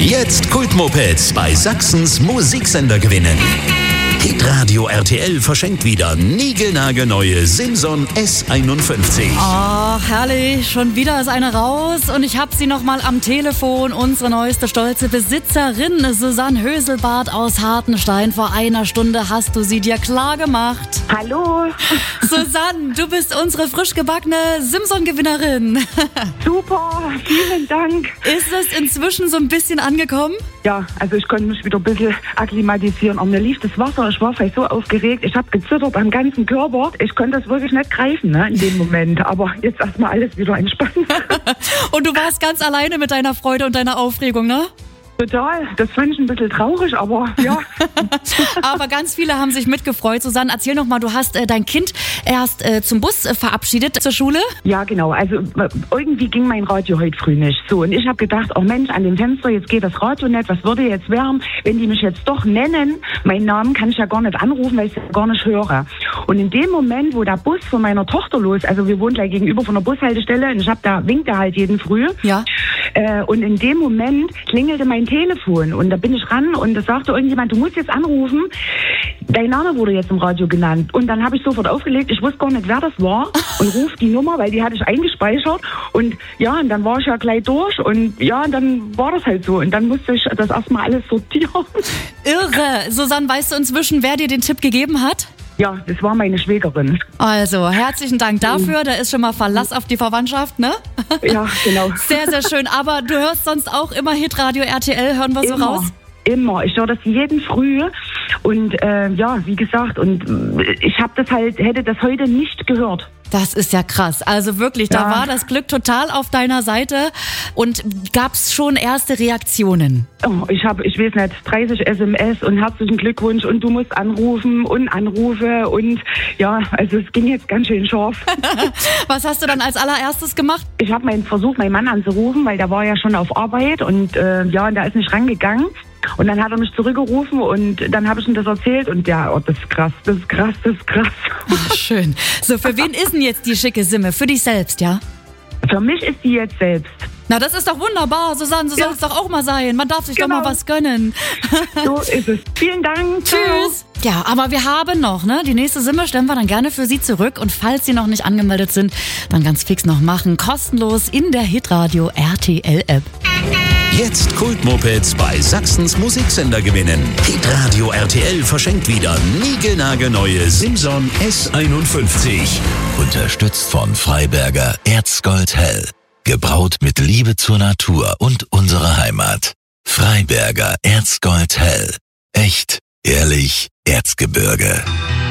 Jetzt Kultmopeds bei Sachsens Musiksender gewinnen. Hitradio RTL verschenkt wieder niegelnagelneue Simson S51. Oh, herrlich. Schon wieder ist eine raus und ich habe sie nochmal am Telefon. Unsere neueste stolze Besitzerin, Susanne Höselbart aus Hartenstein. Vor einer Stunde hast du sie dir klar gemacht. Hallo. Susanne, du bist unsere frisch gebackene Simson-Gewinnerin. Super, vielen Dank. Ist es inzwischen so ein bisschen angekommen? Ja, also ich konnte mich wieder ein bisschen akklimatisieren. Aber mir lief das Wasser, ich war vielleicht so aufgeregt. Ich habe gezittert am ganzen Körper. Ich konnte das wirklich nicht greifen, ne, in dem Moment. Aber jetzt erstmal alles wieder entspannt. Und du warst ganz alleine mit deiner Freude und deiner Aufregung, ne? Total. Das fand ich ein bisschen traurig, aber ja. Aber ganz viele haben sich mitgefreut. Susanne, erzähl noch mal, du hast dein Kind erst zum Bus verabschiedet zur Schule? Ja, genau. Also irgendwie ging mein Radio heute früh nicht. So, und ich habe gedacht, oh Mensch, an dem Fenster, jetzt geht das Radio nicht. Was würde jetzt werden, wenn die mich jetzt doch nennen? Meinen Namen kann ich ja gar nicht anrufen, weil ich es gar nicht höre. Und in dem Moment, wo der Bus von meiner Tochter los, also wir wohnen gleich gegenüber von der Bushaltestelle, und da winkte halt jeden früh. Ja. Und in dem Moment klingelte mein Telefon und da bin ich ran und da sagte irgendjemand, du musst jetzt anrufen, dein Name wurde jetzt im Radio genannt. Und dann habe ich sofort aufgelegt, ich wusste gar nicht, wer das war und ruf die Nummer, weil die hatte ich eingespeichert und ja, und dann war ich ja gleich durch und ja, und dann war das halt so und dann musste ich das erstmal alles sortieren. Irre! Susanne, weißt du inzwischen, wer dir den Tipp gegeben hat? Ja, das war meine Schwägerin. Also, herzlichen Dank dafür. Da ist schon mal Verlass auf die Verwandtschaft, ne? Ja, genau. Sehr, sehr schön. Aber du hörst sonst auch immer Hitradio RTL, hören wir so raus? Immer. Ich höre das jeden Früh und ja, wie gesagt, und ich hätte das heute nicht gehört. Das ist ja krass. Also wirklich, da war das Glück total auf deiner Seite. Und gab's schon erste Reaktionen? Oh, ich weiß nicht, 30 SMS und herzlichen Glückwunsch und du musst anrufen und Anrufe und ja, also es ging jetzt ganz schön scharf. Was hast du dann als allererstes gemacht? Ich habe versucht, meinen Mann anzurufen, weil der war ja schon auf Arbeit und ja, und der ist nicht rangegangen. Und dann hat er mich zurückgerufen und dann habe ich ihm das erzählt und ja, oh, das ist krass, das ist krass, das ist krass. Ach, schön. So, für wen ist denn jetzt die schicke Simme? Für dich selbst, ja? Für mich ist die jetzt selbst. Na, das ist doch wunderbar, Susanne, so soll es doch auch mal sein. Man darf sich doch mal was gönnen. So ist es. Vielen Dank. Tschüss. Ja, aber wir haben noch, ne? Die nächste Simme stellen wir dann gerne für Sie zurück. Und falls Sie noch nicht angemeldet sind, dann ganz fix noch machen. Kostenlos in der Hitradio RTL App. Jetzt Kultmopeds bei Sachsens Musiksender gewinnen. Hitradio RTL verschenkt wieder niegelnagelneue Simson S51. Unterstützt von Freiberger Erzgold Hell. Gebraut mit Liebe zur Natur und unserer Heimat. Freiberger Erzgold Hell. Echt, ehrlich, Erzgebirge.